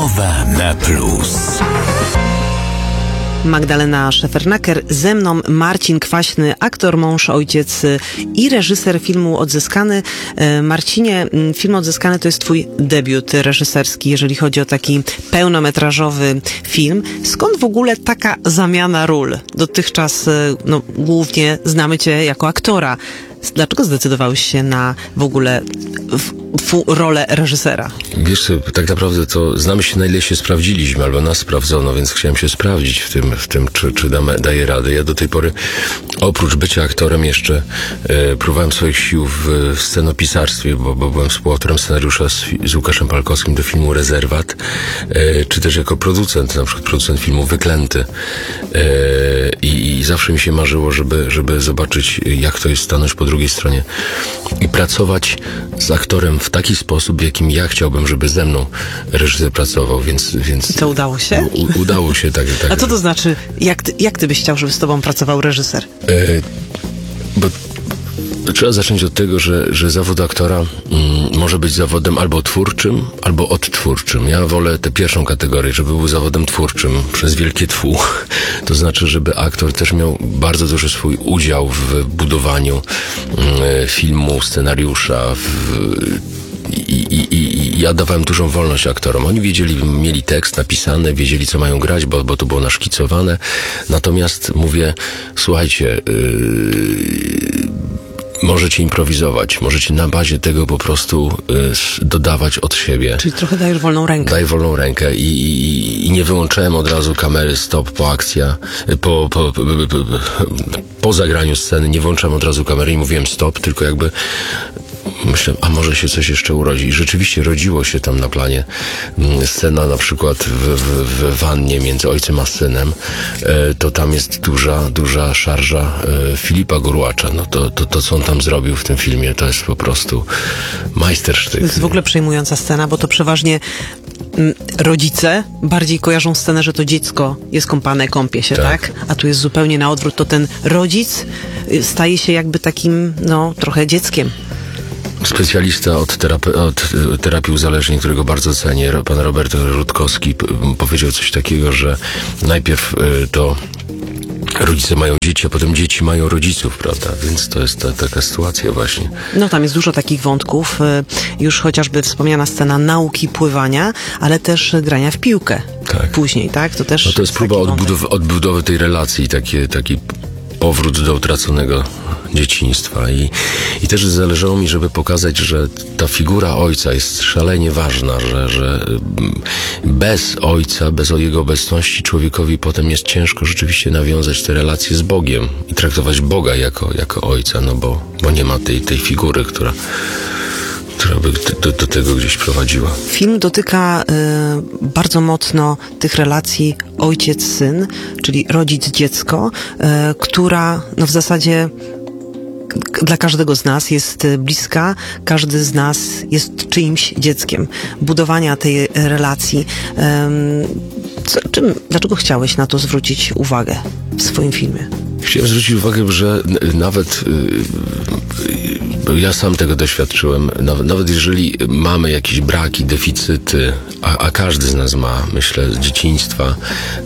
Rozmowa na plus. Magdalena Szefernaker, ze mną Marcin Kwaśny, aktor, mąż, ojciec i reżyser filmu Odzyskany. Marcinie, film Odzyskany to jest twój debiut reżyserski, jeżeli chodzi o taki pełnometrażowy film. Skąd w ogóle taka zamiana ról? Dotychczas głównie znamy cię jako aktora. Dlaczego zdecydowałeś się na w ogóle rolę reżysera? Wiesz, tak naprawdę to znamy się, na ile się sprawdziliśmy, albo nas sprawdzono, więc chciałem się sprawdzić w tym czy daję radę. Ja do tej pory, oprócz bycia aktorem, jeszcze próbowałem swoich sił w scenopisarstwie, bo byłem współautorem scenariusza z Łukaszem Palkowskim do filmu Rezerwat, czy też jako producent, na przykład producent filmu Wyklęty. I zawsze mi się marzyło, żeby zobaczyć, jak to jest stanąć po drugiej stronie i pracować z aktorem w taki sposób, w jakim ja chciałbym, żeby ze mną reżyser pracował, więc... I to udało się? Udało się, tak. A co to znaczy, jak ty byś chciał, żeby z tobą pracował reżyser? Bo trzeba zacząć od tego, że zawód aktora może być zawodem albo twórczym, albo odtwórczym. Ja wolę tę pierwszą kategorię, żeby był zawodem twórczym, przez wielkie twu. To znaczy, żeby aktor też miał bardzo duży swój udział w budowaniu filmu, scenariusza, I ja dawałem dużą wolność aktorom. Oni mieli tekst napisany, wiedzieli, co mają grać, bo to było naszkicowane. Natomiast mówię, słuchajcie, możecie improwizować, możecie na bazie tego po prostu dodawać od siebie. Czyli trochę dajesz wolną rękę. Daję wolną rękę i nie wyłączałem od razu kamery stop po akcja, po zagraniu sceny, nie włączałem od razu kamery i mówiłem stop, tylko jakby myślę, a może się coś jeszcze urodzi. I rzeczywiście rodziło się tam na planie scena na przykład w wannie między ojcem a synem. To tam jest duża szarża Filipa Gurłacza. No to co on tam zrobił w tym filmie, to jest po prostu majstersztyk. To jest w ogóle przejmująca scena, bo to przeważnie rodzice bardziej kojarzą scenę, że to dziecko jest kąpane, kąpie się, tak? A tu jest zupełnie na odwrót. To ten rodzic staje się jakby takim, trochę dzieckiem. Specjalista od terapii uzależnień, którego bardzo cenię, pan Robert Rutkowski, powiedział coś takiego, że najpierw to rodzice mają dzieci, a potem dzieci mają rodziców, prawda? Więc to jest taka sytuacja właśnie. No tam jest dużo takich wątków. Już chociażby wspomniana scena nauki pływania, ale też grania w piłkę. Tak. Później, tak? To też... to jest próba odbudowy tej relacji, taki powrót do utraconego dzieciństwa i też zależało mi, żeby pokazać, że ta figura ojca jest szalenie ważna, że bez ojca, bez jego obecności człowiekowi potem jest ciężko rzeczywiście nawiązać te relacje z Bogiem i traktować Boga jako ojca, bo nie ma tej figury, która by do tego gdzieś prowadziła. Film dotyka bardzo mocno tych relacji ojciec-syn, czyli rodzic-dziecko, która w zasadzie dla każdego z nas jest bliska, każdy z nas jest czyimś dzieckiem. Budowania tej relacji. Dlaczego chciałeś na to zwrócić uwagę w swoim filmie? Chciałem zwrócić uwagę, że nawet ja sam tego doświadczyłem, nawet jeżeli mamy jakieś braki, deficyty, a każdy z nas ma, myślę, z dzieciństwa,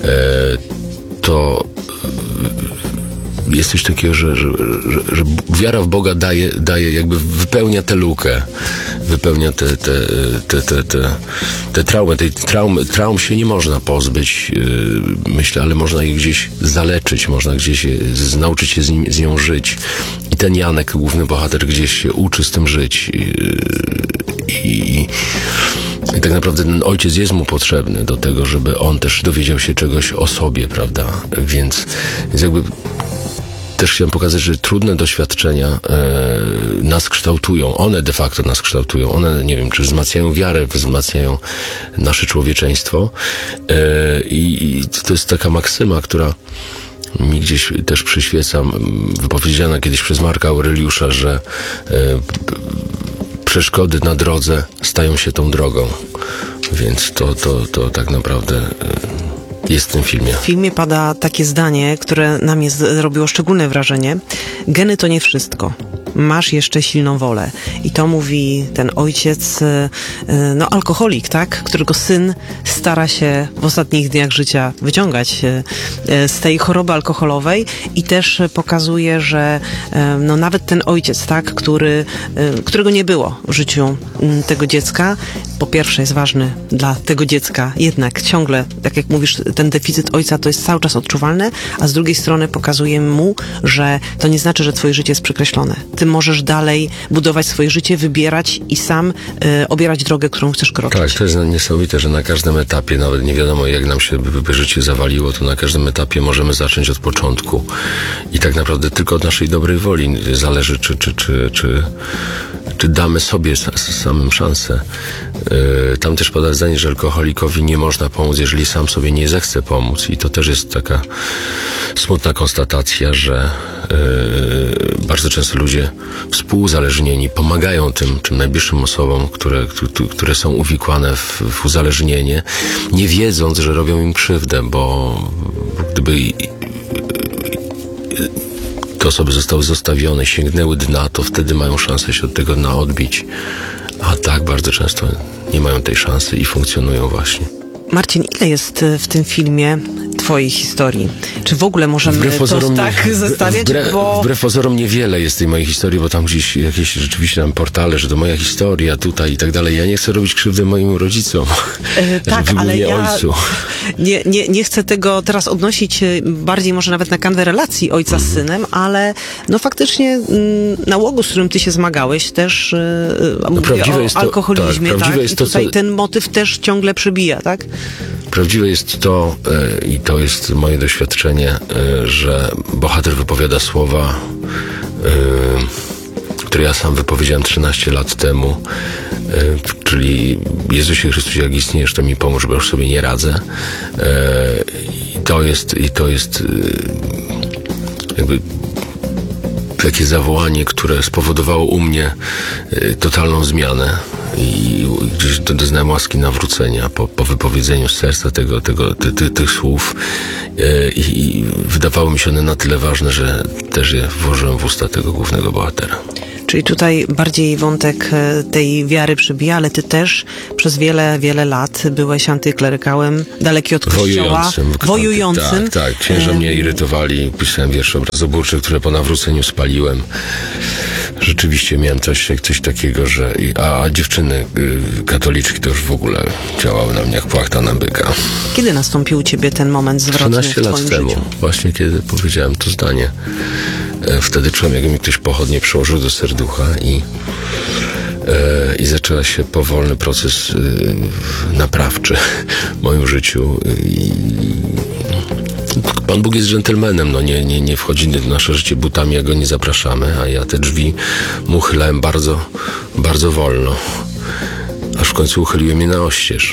to jest coś takiego, że wiara w Boga daje jakby wypełnia tę lukę, wypełnia te traumy. Tej traum się nie można pozbyć, myślę, ale można je gdzieś zaleczyć, można gdzieś nauczyć się z nią żyć. I ten Janek, główny bohater, gdzieś się uczy z tym żyć. I tak naprawdę ten ojciec jest mu potrzebny do tego, żeby on też dowiedział się czegoś o sobie, prawda? Więc jakby też chciałem pokazać, że trudne doświadczenia nas kształtują. One de facto nas kształtują. One, nie wiem, czy wzmacniają wiarę, wzmacniają nasze człowieczeństwo. I to jest taka maksyma, która mi gdzieś też przyświeca, wypowiedziana kiedyś przez Marka Aureliusza, że przeszkody na drodze stają się tą drogą. Więc to tak naprawdę jest w tym filmie. W filmie pada takie zdanie, które na mnie zrobiło szczególne wrażenie. Geny to nie wszystko. masz jeszcze silną wolę. I to mówi ten ojciec, no alkoholik, tak? Którego syn stara się w ostatnich dniach życia wyciągać z tej choroby alkoholowej i też pokazuje, że no nawet ten ojciec, tak? Którego nie było w życiu tego dziecka, po pierwsze jest ważny dla tego dziecka, jednak ciągle, tak jak mówisz, ten deficyt ojca to jest cały czas odczuwalny, a z drugiej strony pokazuje mu, że to nie znaczy, że twoje życie jest przekreślone. Ty możesz dalej budować swoje życie, wybierać i sam obierać drogę, którą chcesz kroczyć. Tak, to jest niesamowite, że na każdym etapie, nawet nie wiadomo jak nam się by życie zawaliło, to na każdym etapie możemy zacząć od początku. I tak naprawdę tylko od naszej dobrej woli zależy, czy damy sobie samym szansę. Tam też pada zdanie, że alkoholikowi nie można pomóc, jeżeli sam sobie nie zechce pomóc. I to też jest taka smutna konstatacja, że bardzo często ludzie współuzależnieni pomagają tym najbliższym osobom, które są uwikłane w uzależnienie, nie wiedząc, że robią im krzywdę, bo gdyby te osoby zostały zostawione, sięgnęły dna, to wtedy mają szansę się od tego dna odbić. A tak bardzo często nie mają tej szansy i funkcjonują właśnie. Marcin, ile jest w tym filmie twojej historii? Czy w ogóle możemy to tak zestawiać? Wbrew pozorom niewiele jest tej mojej historii, bo tam gdzieś jakieś rzeczywiście tam portale, że to moja historia tutaj i tak dalej. Ja nie chcę robić krzywdy moim rodzicom. Tak, ale ja ojcu. Nie chcę tego teraz odnosić bardziej może nawet na kanwę relacji ojca z synem, ale no faktycznie nałogu, z którym ty się zmagałeś, też mówię o alkoholizmie, tak? I tutaj ten motyw też ciągle przebija, tak? Prawdziwe jest to, i to jest moje doświadczenie, że bohater wypowiada słowa, które ja sam wypowiedziałem 13 lat temu, czyli Jezusie Chrystusie, jak istniejesz, to mi pomóż, bo już sobie nie radzę. I to jest jakby takie zawołanie, które spowodowało u mnie totalną zmianę. I gdzieś doznałem łaski nawrócenia po wypowiedzeniu z serca tych słów i wydawały mi się one na tyle ważne, że też je włożyłem w usta tego głównego bohatera. Czyli tutaj bardziej wątek tej wiary przebija, ale ty też przez wiele, wiele lat byłeś antyklerykałem, daleki od kościoła, wojującym. Tak. Księża mnie irytowali, pisałem wiersze obrazoburcze, które po nawróceniu spaliłem. Rzeczywiście miałem coś takiego, a dziewczyny katoliczki to już w ogóle działały na mnie jak płachta na byka. Kiedy nastąpił u ciebie ten moment zwrotny 13 lat temu, właśnie kiedy powiedziałem to zdanie. Wtedy czułem, jakby mi ktoś pochodnie przyłożył do serducha i zaczęła się powolny proces naprawczy w moim życiu. Pan Bóg jest dżentelmenem, no nie wchodzi w nasze życie butami, jak go nie zapraszamy, a ja te drzwi mu uchylałem bardzo, bardzo wolno, aż w końcu uchyliłem je na oścież.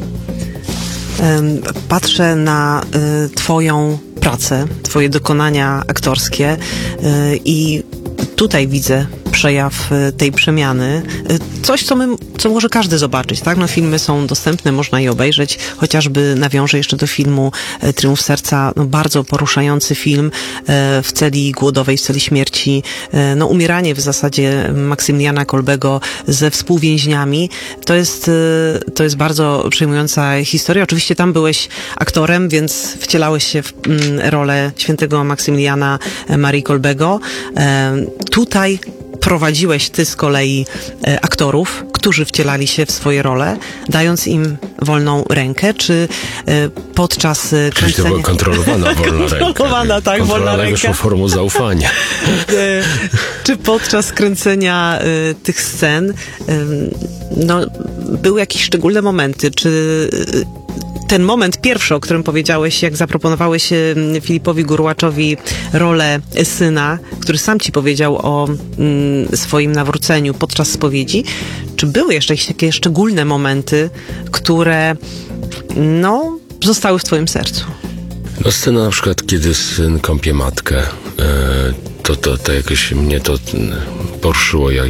Patrzę na twoją pracę, twoje dokonania aktorskie i tutaj widzę przejaw tej przemiany. Coś, co może każdy zobaczyć, tak? No, filmy są dostępne, można je obejrzeć. Chociażby nawiążę jeszcze do filmu Triumf Serca, no, bardzo poruszający film w celi głodowej, w celi śmierci. No, umieranie w zasadzie Maksymiliana Kolbego ze współwięźniami. To jest bardzo przejmująca historia. Oczywiście tam byłeś aktorem, więc wcielałeś się w rolę świętego Maksymiliana Marii Kolbego. Tutaj prowadziłeś ty z kolei aktorów, którzy wcielali się w swoje role, dając im wolną rękę, czy podczas kręcenia... To była kontrolowana wolna ręka. Kontrolowana, tak, wolna ręka. Wyszło formą zaufania. Czy podczas kręcenia tych scen no, były jakieś szczególne momenty, czy... Ten moment pierwszy, o którym powiedziałeś, jak zaproponowałeś Filipowi Gurłaczowi rolę syna, który sam ci powiedział o swoim nawróceniu podczas spowiedzi, czy były jeszcze jakieś takie szczególne momenty, które no, zostały w twoim sercu? No scena na przykład, kiedy syn kąpie matkę, to jakoś mnie to poruszyło, jak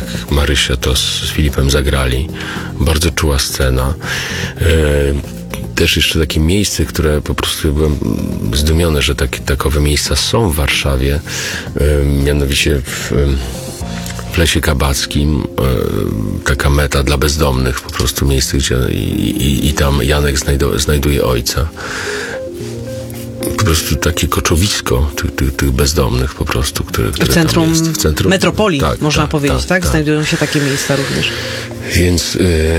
Marysia to z Filipem zagrali. Bardzo czuła scena. też jeszcze takie miejsce, które po prostu byłem zdumiony, że takowe miejsca są w Warszawie, mianowicie w Lesie Kabackim, taka meta dla bezdomnych, po prostu miejsce, gdzie i tam Janek znajduje ojca. Po prostu takie koczowisko tych bezdomnych po prostu, które w centrum, tam jest. W centrum metropolii, można powiedzieć, tak? Znajdują się takie miejsca również. Więc...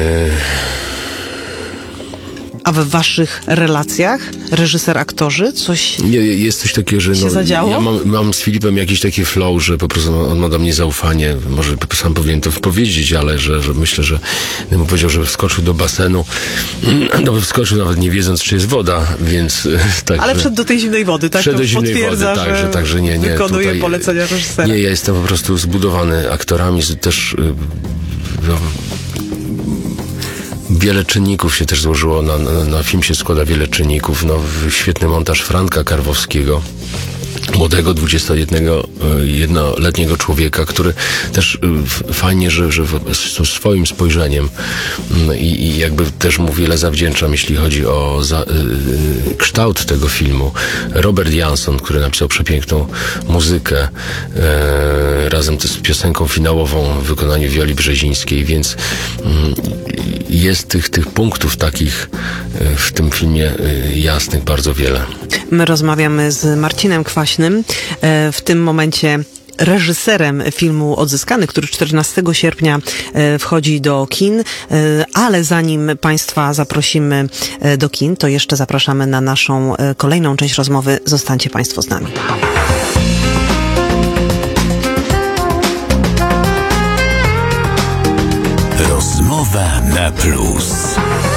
A w waszych relacjach, reżyser, aktorzy, coś jest coś takiego, że się zadziało? Ja mam z Filipem jakiś taki flow, że po prostu on ma do mnie zaufanie, może sam powinien to powiedzieć, ale że myślę, że gdybym powiedział, że wskoczył do basenu, to by wskoczył nawet nie wiedząc, czy jest woda, więc... Tak, ale wszedł do tej zimnej wody, tak? Wszedł do zimnej wody, tak, że nie wykonuje tutaj, polecenia reżysera. Nie, ja jestem po prostu zbudowany aktorami, też... Wiele czynników się też złożyło, na film się składa wiele czynników. Świetny montaż Franka Karwowskiego, młodego 21-letniego człowieka, który też fajnie, że swoim spojrzeniem i jakby też mu wiele zawdzięczam, jeśli chodzi o kształt tego filmu. Robert Jansson, który napisał przepiękną muzykę razem z piosenką finałową w wykonaniu Wioli Brzezińskiej, więc jest tych punktów takich w tym filmie jasnych bardzo wiele. My rozmawiamy z Marcinem Kwaśnym, w tym momencie reżyserem filmu Odzyskany, który 14 sierpnia wchodzi do kin, ale zanim Państwa zaprosimy do kin, to jeszcze zapraszamy na naszą kolejną część rozmowy. Zostańcie Państwo z nami. Rozmowa na plus.